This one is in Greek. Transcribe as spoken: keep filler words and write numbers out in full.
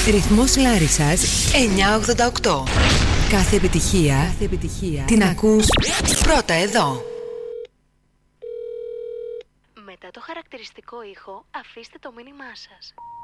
Ρυθμός Λάρισσας εννιακόσια ογδόντα οκτώ. Κάθε επιτυχία, Κάθε επιτυχία την ακούς πρώτα εδώ. Μετά το χαρακτηριστικό ήχο, αφήστε το μήνυμά σας.